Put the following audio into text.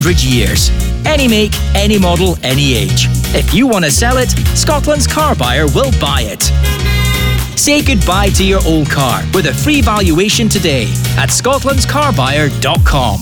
100 years. Any make, any model, any age. If you want to sell it, Scotland's Car Buyer will buy it. Say goodbye to your old car with a free valuation today at scotlandscarbuyer.com.